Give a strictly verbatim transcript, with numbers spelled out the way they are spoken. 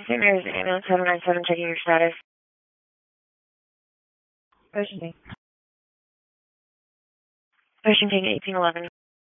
Saint Mary's ambulance seven nine seven, checking your status. Ocean Bay. Ocean King eighteen eleven.